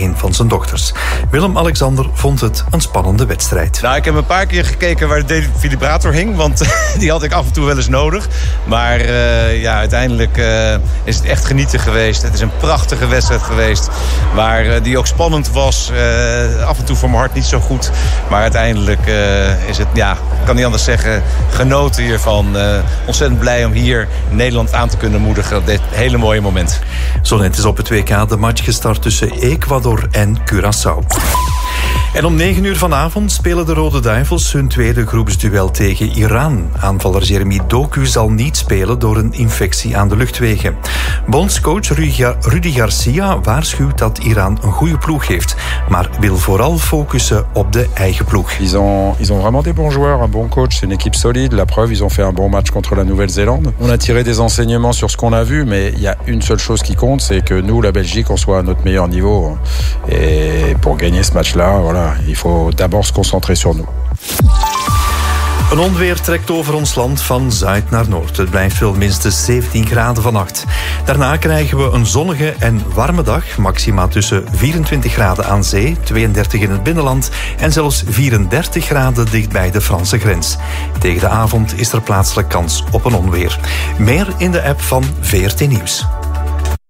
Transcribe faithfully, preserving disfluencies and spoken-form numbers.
een van zijn dochters. Willem-Alexander vond het een spannende wedstrijd. Nou, ik heb een paar keer gekeken waar de defibrillator hing, want die had ik af en toe wel eens nodig. Maar uh, ja, uiteindelijk uh, is het echt genieten geweest. Het is een prachtige wedstrijd geweest, waar uh, die ook spannend was. Uh, af en toe voor mijn hart niet zo goed. Maar uiteindelijk uh, is het, ja, ik kan niet anders zeggen, genoten hiervan. Uh, ontzettend blij om hier in Nederland aan te kunnen moedigen op dit hele mooie moment. Zo net is op het W K de match gestart tussen Ecuador en Curaçao. En om negen uur vanavond spelen de Rode Duivels hun tweede groepsduel tegen Iran. Aanvaller Jeremy Doku zal niet spelen door een infectie aan de luchtwegen. Bondscoach Rudy Garcia waarschuwt dat Iran een goede ploeg heeft, maar wil vooral focussen op de eigen ploeg. Ils ont, ils ont vraiment des bons joueurs, un bon coach, c'est une équipe solide. La preuve, ils ont fait un bon match contre la Nouvelle-Zélande. On a tiré des enseignements sur ce qu'on a vu, mais il y a une seule chose qui compte, c'est que nous, la Belgique, on soit à notre meilleur niveau. Et pour gagner ce match-là, voilà, il faut d'abord se concentrer sur nous. Een onweer trekt over ons land van zuid naar noord. Het blijft wel minstens zeventien graden vannacht. Daarna krijgen we een zonnige en warme dag. Maxima tussen vierentwintig graden aan zee, tweeëndertig in het binnenland en zelfs vierendertig graden dicht bij de Franse grens. Tegen de avond is er plaatselijk kans op een onweer. Meer in de app van V R T Nieuws.